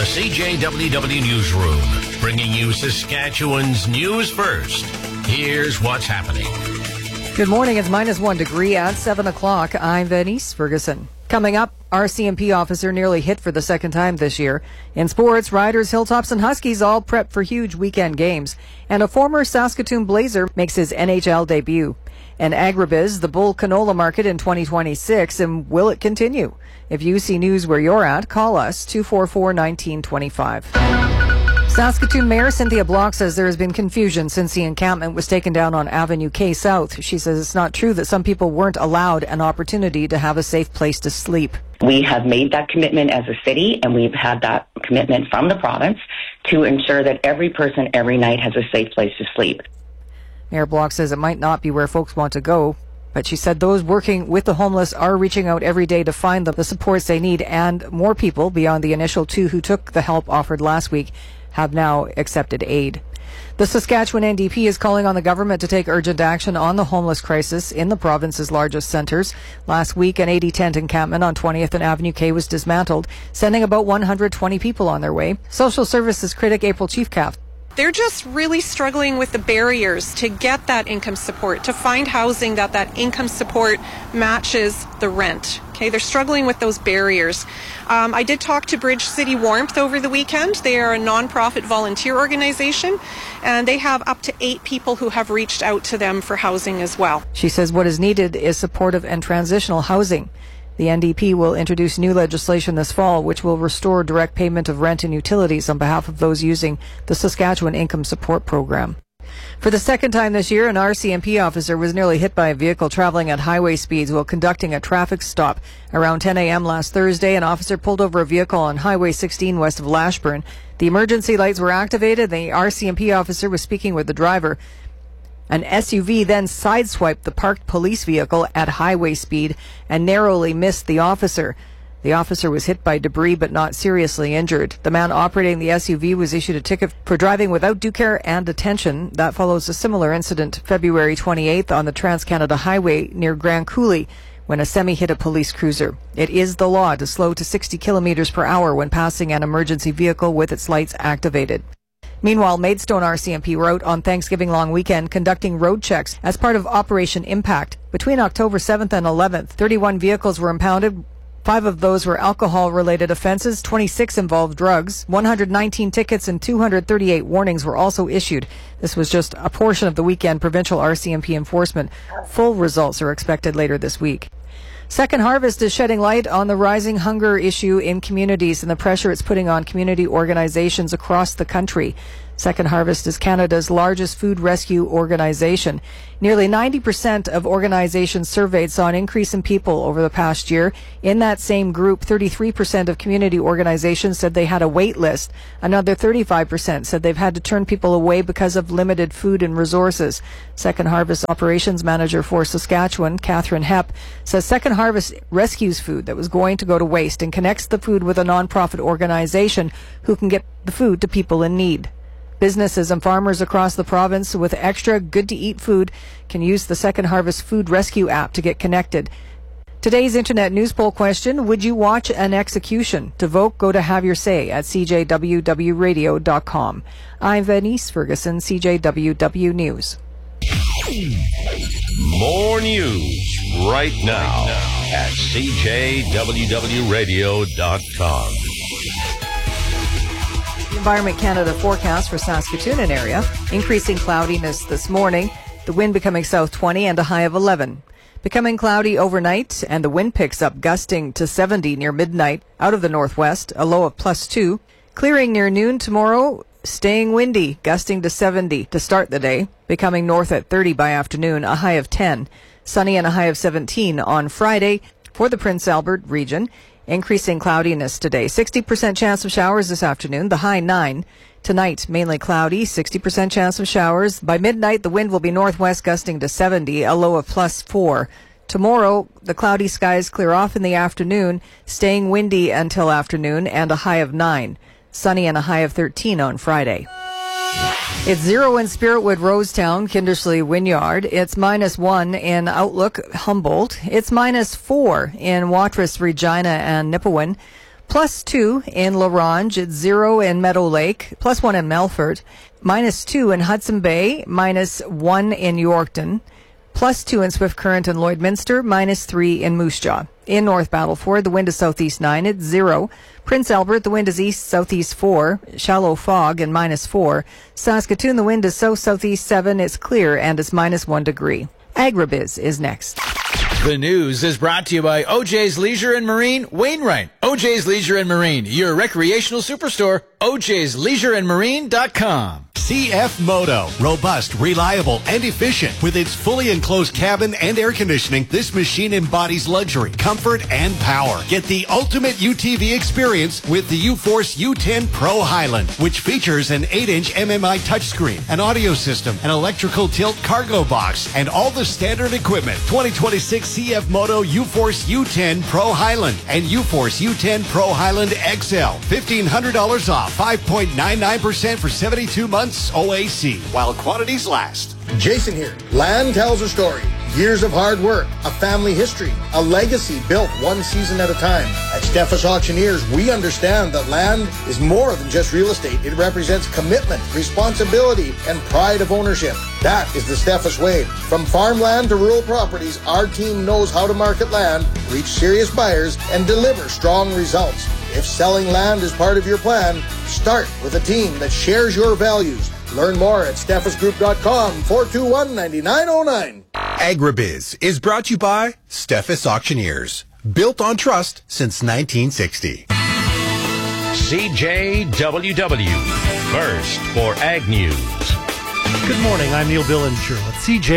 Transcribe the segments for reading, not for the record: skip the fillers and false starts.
the CJWW Newsroom, bringing you Saskatchewan's news first. Here's what's happening. Good morning. It's -1 degree at 7 o'clock. I'm Venice Ferguson. Coming up, RCMP officer nearly hit for the second time this year. In sports, Riders, Hilltops, and Huskies all prep for huge weekend games. And a former Saskatoon Blazer makes his NHL debut. And agribiz, the bull canola market in 2026, and will it continue? If you see news where you're at, call us 244-1925. Saskatoon Mayor Cynthia Block says there has been confusion since the encampment was taken down on Avenue K South. She says it's not true that some people weren't allowed an opportunity to have a safe place to sleep. We have made that commitment as a city, and we've had that commitment from the province to ensure that every person every night has a safe place to sleep. Mayor Block says it might not be where folks want to go, but she said those working with the homeless are reaching out every day to find them the supports they need, and more people beyond the initial 2 who took the help offered last week have now accepted aid. The Saskatchewan NDP is calling on the government to take urgent action on the homeless crisis in the province's largest centres. Last week, an 80-tent encampment on 20th and Avenue K was dismantled, sending about 120 people on their way. Social services critic April Chiefcalf. They're just really struggling with the barriers to get that income support, to find housing that income support matches the rent. Okay, they're struggling with those barriers. I did talk to Bridge City Warmth over the weekend. They are a nonprofit volunteer organization, and they have up to 8 people who have reached out to them for housing as well. She says what is needed is supportive and transitional housing. The NDP will introduce new legislation this fall, which will restore direct payment of rent and utilities on behalf of those using the Saskatchewan Income Support Program. For the second time this year, an RCMP officer was nearly hit by a vehicle traveling at highway speeds while conducting a traffic stop. Around 10 a.m. last Thursday, an officer pulled over a vehicle on Highway 16 west of Lashburn. The emergency lights were activated. The RCMP officer was speaking with the driver. An SUV then sideswiped the parked police vehicle at highway speed and narrowly missed the officer. The officer was hit by debris but not seriously injured. The man operating the SUV was issued a ticket for driving without due care and detention. That follows a similar incident February 28th on the Trans-Canada Highway near Grand Coulee when a semi hit a police cruiser. It is the law to slow to 60 kilometers per hour when passing an emergency vehicle with its lights activated. Meanwhile, Maidstone RCMP were out on Thanksgiving long weekend conducting road checks as part of Operation Impact. Between October 7th and 11th, 31 vehicles were impounded. 5 of those were alcohol-related offences, 26 involved drugs, 119 tickets and 238 warnings were also issued. This was just a portion of the weekend provincial RCMP enforcement. Full results are expected later this week. Second Harvest is shedding light on the rising hunger issue in communities and the pressure it's putting on community organizations across the country. Second Harvest is Canada's largest food rescue organization. Nearly 90% of organizations surveyed saw an increase in people over the past year. In that same group, 33% of community organizations said they had a wait list. Another 35% said they've had to turn people away because of limited food and resources. Second Harvest Operations Manager for Saskatchewan, Catherine Hepp, says Second Harvest rescues food that was going to go to waste and connects the food with a nonprofit organization who can get the food to people in need. Businesses and farmers across the province with extra good-to-eat food can use the Second Harvest Food Rescue app to get connected. Today's Internet News Poll question, would you watch an execution? To vote, go to Have Your Say at cjwwradio.com. I'm Venice Ferguson, CJWW News. More news right now at cjwwradio.com. Environment Canada forecast for Saskatoon and area. Increasing cloudiness this morning. The wind becoming south 20 and a high of 11. Becoming cloudy overnight and the wind picks up, gusting to 70 near midnight out of the northwest, a low of +2. Clearing near noon tomorrow, staying windy, gusting to 70 to start the day. Becoming north at 30 by afternoon, a high of 10. Sunny and a high of 17 on Friday for the Prince Albert region. Increasing cloudiness today. 60% chance of showers this afternoon, the high 9. Tonight, mainly cloudy, 60% chance of showers. By midnight, the wind will be northwest gusting to 70, a low of +4. Tomorrow, the cloudy skies clear off in the afternoon, staying windy until afternoon, and a high of 9. Sunny and a high of 13 on Friday. It's 0 in Spiritwood, Rosetown, Kindersley, Wynyard. It's -1 in Outlook, Humboldt. It's -4 in Watrous, Regina, and Nipawin. +2 in La Ronge. It's 0 in Meadow Lake. +1 in Melfort. -2 in Hudson Bay. -1 in Yorkton. +2 in Swift Current and Lloydminster. -3 in Moose Jaw. In North Battleford, the wind is southeast 9. It's 0. Prince Albert, the wind is east-southeast 4. Shallow fog and -4. Saskatoon, the wind is south-southeast 7. It's clear and it's -1 degree. Agribiz is next. The news is brought to you by OJ's Leisure and Marine, Wainwright. OJ's Leisure and Marine, your recreational superstore. OJ'sLeisureandMarine.com. CF Moto. Robust, reliable, and efficient. With its fully enclosed cabin and air conditioning, this machine embodies luxury, comfort, and power. Get the ultimate UTV experience with the UForce U10 Pro Highland, which features an 8-inch MMI touchscreen, an audio system, an electrical tilt cargo box, and all the standard equipment. 2026 CF Moto UForce U10 Pro Highland and UForce U10 Pro Highland XL. $1,500 off. 5.99% for 72 months OAC, while quantities last. Jason here. Land tells a story. Years of hard work, a family history, a legacy built one season at a time. At Steffes Auctioneers, we understand that land is more than just real estate. It represents commitment, responsibility, and pride of ownership. That is the Steffes way. From farmland to rural properties, our team knows how to market land, reach serious buyers, and deliver strong results. If selling land is part of your plan, start with a team that shares your values. Learn more at steffesgroup.com, 421-9909. Agribiz is brought to you by Steffes Auctioneers. Built on trust since 1960. CJWW. First for Ag News. Good morning, I'm Neil Billinger with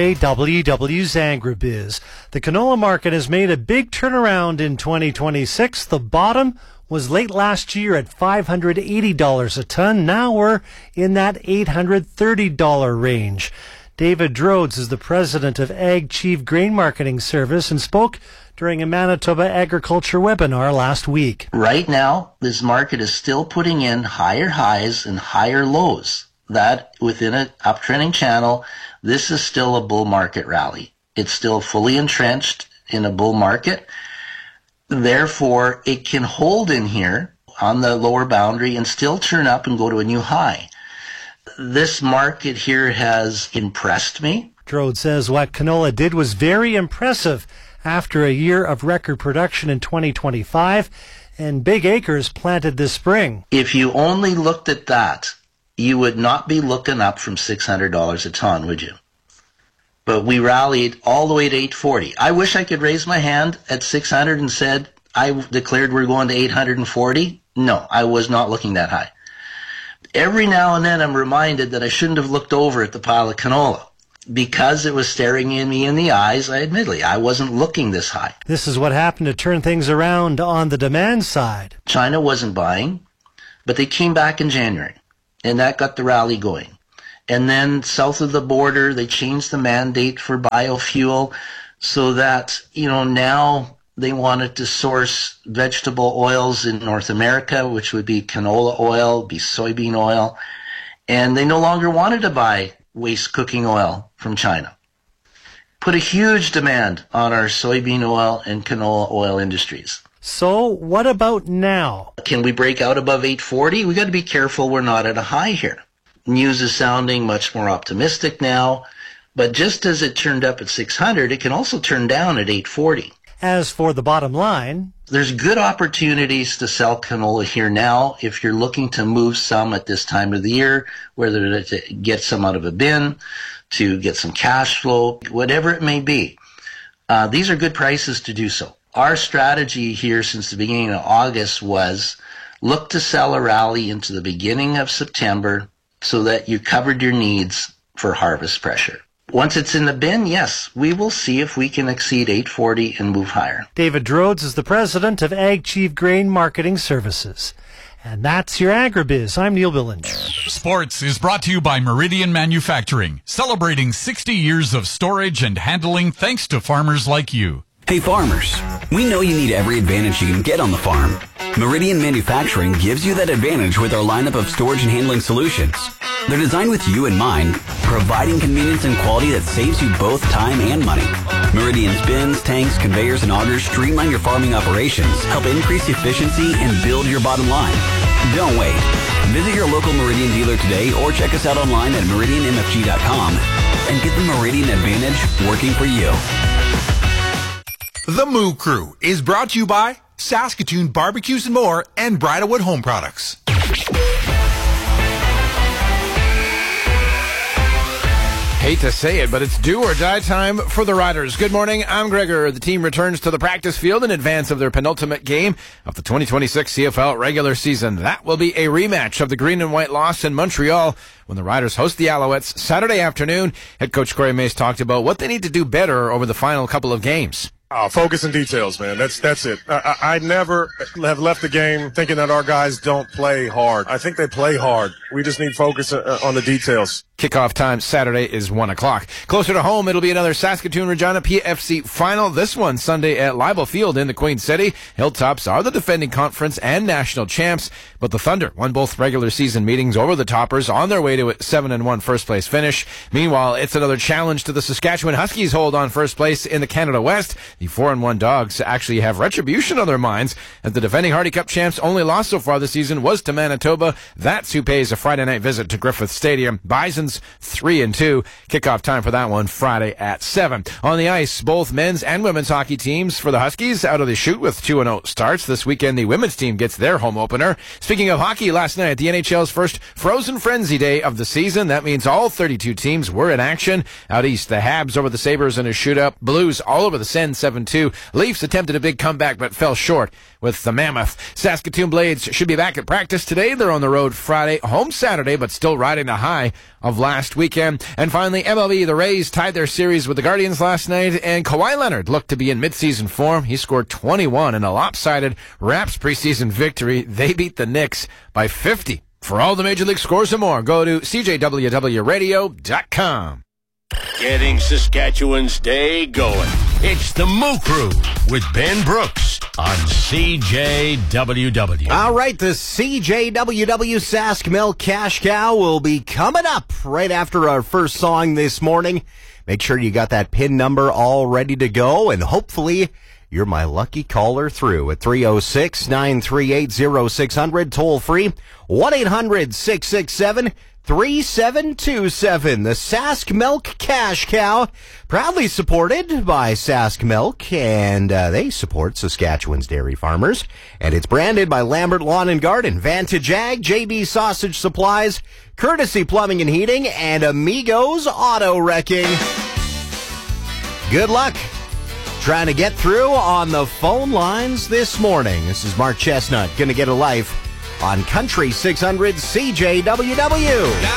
CJWW's Agribiz. The canola market has made a big turnaround in 2026. The bottom was late last year at $580 a ton. Now we're in that $830 range. David Rhodes is the president of Ag Chief Grain Marketing Service and spoke during a Manitoba agriculture webinar last week. Right now, this market is still putting in higher highs and higher lows. That within an uptrending channel, this is still a bull market rally. It's still fully entrenched in a bull market. Therefore, it can hold in here on the lower boundary and still turn up and go to a new high. This market here has impressed me. Rhodes says what canola did was very impressive after a year of record production in 2025 and big acres planted this spring. If you only looked at that, you would not be looking up from $600 a ton, would you? But we rallied all the way to $840. I wish I could raise my hand at $600 and said, I declared we're going to $840. No, I was not looking that high. Every now and then I'm reminded that I shouldn't have looked over at the pile of canola. Because it was staring me in the eyes, admittedly, I wasn't looking this high. This is what happened to turn things around on the demand side. China wasn't buying, but they came back in January, and that got the rally going. And then south of the border, they changed the mandate for biofuel so that, now they wanted to source vegetable oils in North America, which would be canola oil, be soybean oil. And they no longer wanted to buy waste cooking oil from China. Put a huge demand on our soybean oil and canola oil industries. So what about now? Can we break out above 840? We got to be careful we're not at a high here. News is sounding much more optimistic now, but just as it turned up at 600, it can also turn down at 840. As for the bottom line, there's good opportunities to sell canola here now if you're looking to move some at this time of the year, whether to get some out of a bin, to get some cash flow, whatever it may be. These are good prices to do so. Our strategy here since the beginning of August was look to sell a rally into the beginning of September so that you covered your needs for harvest pressure. Once it's in the bin, yes, we will see if we can exceed 840 and move higher. David Rhodes is the president of Ag Chief Grain Marketing Services. And that's your Agribiz. I'm Neil Billinger. Sports is brought to you by Meridian Manufacturing, celebrating 60 years of storage and handling thanks to farmers like you. Hey farmers, we know you need every advantage you can get on the farm. Meridian Manufacturing gives you that advantage with our lineup of storage and handling solutions. They're designed with you in mind, providing convenience and quality that saves you both time and money. Meridian's bins, tanks, conveyors, and augers streamline your farming operations, help increase efficiency, and build your bottom line. Don't wait. Visit your local Meridian dealer today or check us out online at meridianmfg.com and get the Meridian advantage working for you. The Moo Crew is brought to you by Saskatoon Barbecues and More and Bridalwood Home Products. Hate to say it, but it's do or die time for the Riders. Good morning, I'm Gregor. The team returns to the practice field in advance of their penultimate game of the 2026 CFL regular season. That will be a rematch of the green and white loss in Montreal when the Riders host the Alouettes Saturday afternoon. Head coach Corey Mace talked about what they need to do better over the final couple of games. Focus and details, man. That's it. I never have left the game thinking that our guys don't play hard. I think they play hard. We just need focus on the details. Kickoff time Saturday is 1 o'clock. Closer to home, it'll be another Saskatoon-Regina PFC final. This one Sunday at Leibel Field in the Queen City. Hilltops are the defending conference and national champs, but the Thunder won both regular season meetings over the Toppers on their way to a 7-1 first place finish. Meanwhile, it's another challenge to the Saskatchewan Huskies' hold on first place in the Canada West. The 4-1 Dogs actually have retribution on their minds, as the defending Hardy Cup champs' only loss so far this season was to Manitoba. That's who pays a Friday night visit to Griffith Stadium. Bison's 3-2. Kickoff time for that one Friday at 7. On the ice, both men's and women's hockey teams for the Huskies out of the chute with 2-0 starts. This weekend, the women's team gets their home opener. Speaking of hockey, last night, the NHL's first Frozen Frenzy Day of the season. That means all 32 teams were in action. Out east, the Habs over the Sabres in a shootout. Blues all over the Sens 7-2. Leafs attempted a big comeback but fell short with the Mammoth. Saskatoon Blades should be back at practice today. They're on the road Friday, home Saturday, but still riding the high of last weekend. And finally, MLB, the Rays tied their series with the Guardians last night, and Kawhi Leonard looked to be in midseason form. He scored 21 in a lopsided Raps preseason victory. They beat the Knicks by 50. For all the Major League scores and more, go to CJWWRadio.com. Getting Saskatchewan's day going. It's the Moo Crew with Ben Brooks on CJWW. All right, the CJWW Sask Milk Cash Cow will be coming up right after our first song this morning. Make sure you got that PIN number all ready to go, and hopefully you're my lucky caller through at 306-938-0600, toll free, 1-800-667-3727. The Sask Milk Cash Cow, proudly supported by Sask Milk, and they support Saskatchewan's dairy farmers. And it's branded by Lambert Lawn and Garden, Vantage Ag, JB Sausage Supplies, Courtesy Plumbing and Heating, and Amigos Auto Wrecking. Good luck trying to get through on the phone lines this morning. This is Mark Chestnut, going to get a life on Country 600 CJWW.